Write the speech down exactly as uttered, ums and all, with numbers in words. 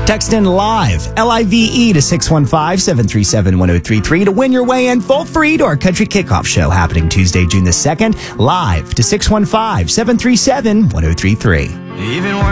Text in live, L I V E, to six one five, seven three seven, one oh three three to win your way in full free to our Country Kickoff Show happening Tuesday, June the second, live to six one five, seven three seven, one oh three three. Even